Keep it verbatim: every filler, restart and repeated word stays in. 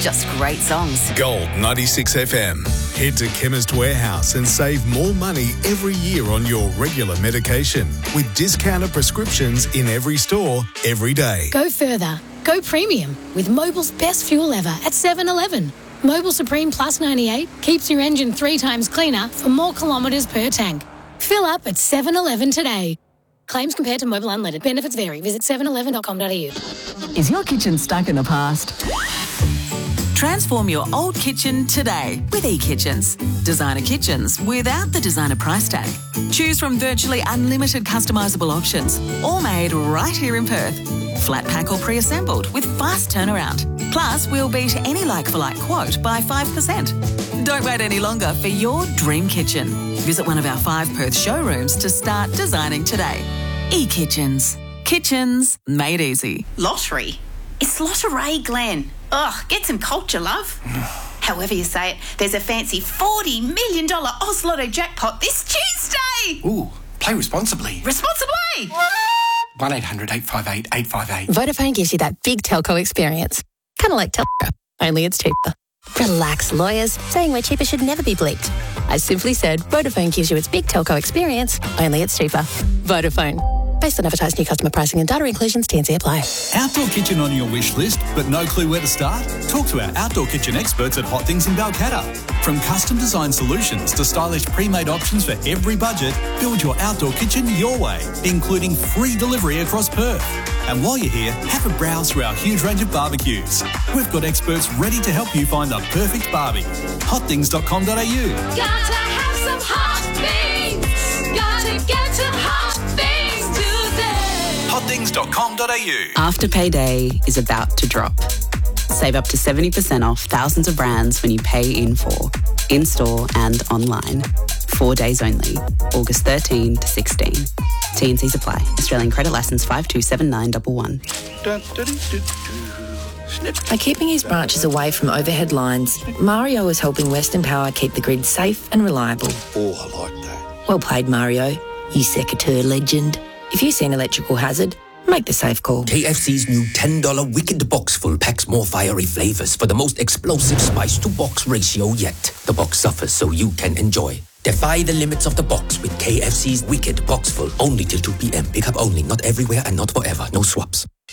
just great songs. Gold ninety-six F M. Head to Chemist Warehouse and save more money every year on your regular medication with discounted prescriptions in every store, every day. Go further. Go premium with Mobil's best fuel ever at seven eleven. Mobil Supreme Plus ninety-eight keeps your engine three times cleaner for more kilometres per tank. Fill up at seven eleven today. Claims compared to Mobil Unleaded. Benefits vary. Visit seven eleven dot com dot a u. Is your kitchen stuck in the past? Transform your old kitchen today with eKitchens. Designer kitchens without the designer price tag. Choose from virtually unlimited customisable options, all made right here in Perth. Flat pack or pre-assembled with fast turnaround. Plus, we'll beat any like-for-like quote by five percent. Don't wait any longer for your dream kitchen. Visit one of our five Perth showrooms to start designing today. eKitchens. Kitchens made easy. Lottery? It's Lottery, Glenn. Ugh, get some culture, love. However you say it, there's a fancy forty million dollars Oz Lotto jackpot this Tuesday. Ooh, play responsibly. Responsibly? one eight hundred eight five eight eight five eight. Vodafone gives you that big telco experience. Kind of like Telstra, only it's cheaper. Relax, lawyers. Saying we're cheaper should never be bleeped. I simply said Vodafone gives you its big telco experience, only it's cheaper. Vodafone. Based on advertised new customer pricing and data inclusions, T and C apply. Outdoor kitchen on your wish list, but no clue where to start? Talk to our outdoor kitchen experts at Hot Things in Balcatta. From custom design solutions to stylish pre-made options for every budget, build your outdoor kitchen your way, including free delivery across Perth. And while you're here, have a browse through our huge range of barbecues. We've got experts ready to help you find the perfect barbie. hot things dot com dot a u. Gotta have some hot things. Gotta get to hot things today. hot things dot com dot a u. Afterpay Day is about to drop. Save up to seventy percent off thousands of brands when you pay in full, in-store and online. Four days only, August thirteenth to sixteenth. T and C's apply. Australian credit licence five two seven nine one one. By keeping his branches away from overhead lines, Mario is helping Western Power keep the grid safe and reliable. Oh, I like that. Well played, Mario. You secateurs legend. If you see an electrical hazard, make the safe call. K F C's new ten dollars Wicked Box Full packs more fiery flavours for the most explosive spice-to-box ratio yet. The box suffers so you can enjoy. Defy the limits of the box with K F C's Wicked Box Full. Only till two p.m. Pick up only, not everywhere and not forever. No swaps.